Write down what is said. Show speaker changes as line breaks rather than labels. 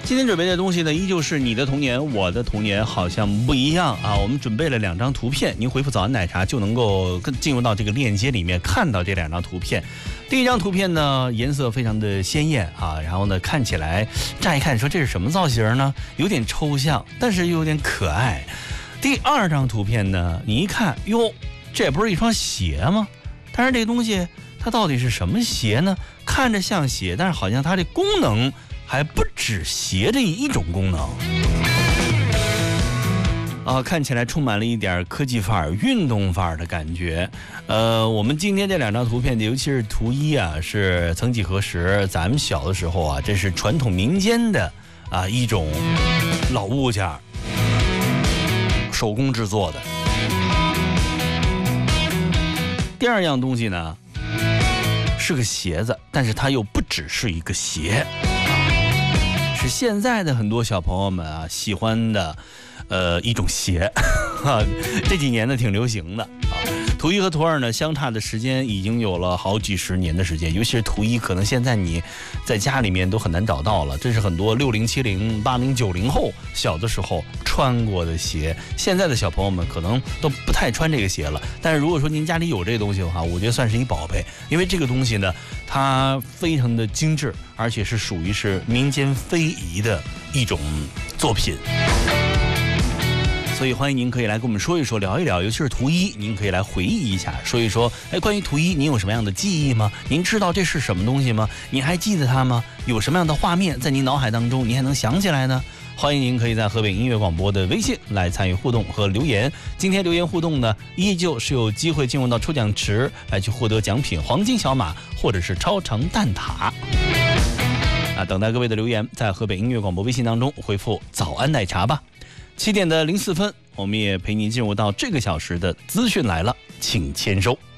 今天准备的东西呢，依旧是你的童年，我的童年好像不一样啊。我们准备了2张图片，您回复早安奶茶就能够进入到这个链接里面看到这2张图片。第一张图片呢，颜色非常的鲜艳啊，然后呢看起来乍一看说这是什么造型呢？有点抽象，但是又有点可爱。第2张图片呢，你一看，哟，这不是一双鞋吗？但是这个东西它到底是什么鞋呢？看着像鞋，但是好像它这功能还不止鞋这一种功能啊，看起来充满了一点科技范儿、运动范儿的感觉。我们今天这2张图片，尤其是图一啊，是曾几何时咱们小的时候啊，这是传统民间的啊一种老物件，手工制作的。第2样东西呢，是个鞋子，但是它又不只是一个鞋。是现在的很多小朋友们啊喜欢的，一种鞋，这几年呢挺流行的啊。图一和图2呢相差的时间已经有了好几十年的时间，尤其是图一，可能现在你在家里面都很难找到了。这是很多60、70、80、90后小的时候穿过的鞋，现在的小朋友们可能都不太穿这个鞋了。但是如果说您家里有这个东西的话，我觉得算是一宝贝，因为这个东西呢，它非常的精致，而且是属于是民间非遗的一种作品。所以欢迎您可以来跟我们说一说、聊一聊，尤其是图一，您可以来回忆一下，说一说，关于图一，您有什么样的记忆吗？您知道这是什么东西吗？您还记得它吗？有什么样的画面在您脑海当中，您还能想起来呢？欢迎您可以在河北音乐广播的微信来参与互动和留言。今天留言互动呢，依旧是有机会进入到抽奖池来去获得奖品黄金小马或者是超长蛋挞。等待各位的留言，在河北音乐广播微信当中回复早安奶茶吧。7点04分，我们也陪您进入到这个小时的资讯来了，请签收。